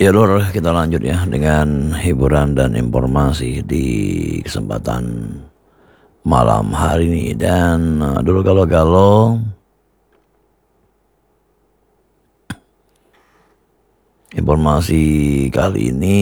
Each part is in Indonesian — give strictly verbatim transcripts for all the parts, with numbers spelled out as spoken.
Ya Lur, kita lanjut ya dengan hiburan dan informasi di kesempatan malam hari ini. Dan uh, dulu kalau-kalau informasi kali ini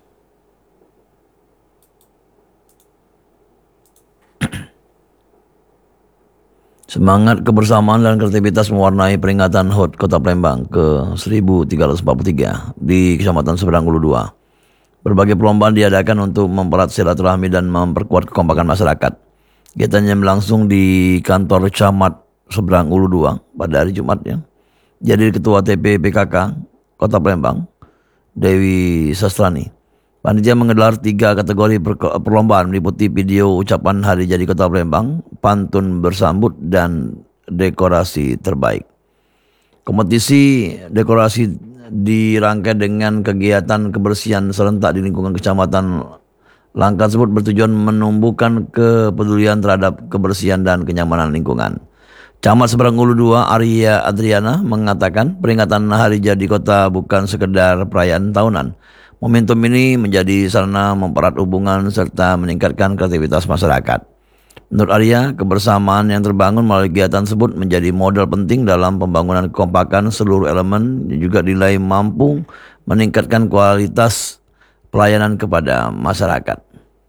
semangat kebersamaan dan kreativitas mewarnai peringatan H U T Kota Palembang ke seribu tiga ratus empat puluh tiga di Kecamatan Seberang Ulu dua. Berbagai perlombaan diadakan untuk mempererat silaturahmi dan memperkuat kekompakan masyarakat. Kegiatannya berlangsung di kantor Camat Seberang Ulu dua pada hari Jumat ya. Jadi Ketua T P P K K Kota Palembang, Dewi Sastrani. Panitia menggelar tiga kategori perlombaan meliputi video ucapan hari jadi Kota Palembang, pantun bersambut, dan dekorasi terbaik. Kompetisi dekorasi dirangkai dengan kegiatan kebersihan serentak di lingkungan kecamatan. Langkah tersebut bertujuan menumbuhkan kepedulian terhadap kebersihan dan kenyamanan lingkungan. Camat Seberang Ulu dua Arya Adriana mengatakan peringatan Hari Jadi Kota bukan sekedar perayaan tahunan. Momentum ini menjadi sarana mempererat hubungan serta meningkatkan kreativitas masyarakat. Menurut Arya, kebersamaan yang terbangun melalui kegiatan tersebut menjadi modal penting dalam pembangunan kekompakan seluruh elemen yang juga dinilai mampu meningkatkan kualitas pelayanan kepada masyarakat.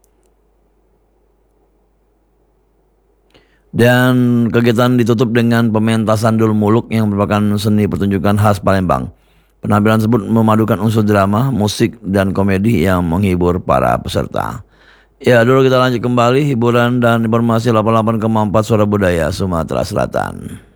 Dan kegiatan ditutup dengan pementasan Dul Muluk yang merupakan seni pertunjukan khas Palembang. Penampilan tersebut memadukan unsur drama, musik, dan komedi yang menghibur para peserta. Ya, dulu kita lanjut kembali hiburan dan informasi delapan puluh delapan koma empat Suara Budaya Sumatera Selatan.